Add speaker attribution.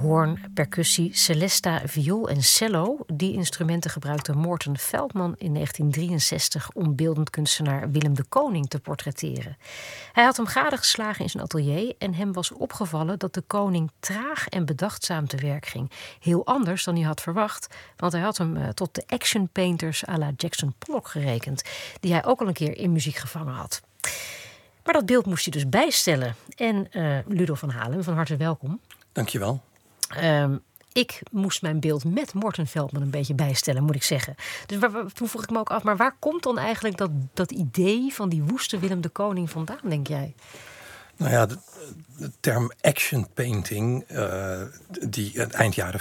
Speaker 1: hoorn, percussie, celesta, viool en cello. Die instrumenten gebruikte Morton Feldman in 1963 om beeldend kunstenaar Willem de Koning te portretteren. Hij had hem gadegeslagen in zijn atelier en hem was opgevallen dat de koning traag en bedachtzaam te werk ging. Heel anders dan hij had verwacht, want hij had hem tot de action painters à la Jackson Pollock gerekend, die hij ook al een keer in muziek gevangen had. Maar dat beeld moest hij dus bijstellen. En Ludo van Halen, van harte welkom.
Speaker 2: Dankjewel.
Speaker 1: Ik moest mijn beeld met Morton Feldman een beetje bijstellen, moet ik zeggen. Dus toen vroeg ik me ook af, maar waar komt dan eigenlijk dat idee van die woeste Willem de Koning vandaan, denk jij?
Speaker 2: Nou ja, de term action painting, die eind jaren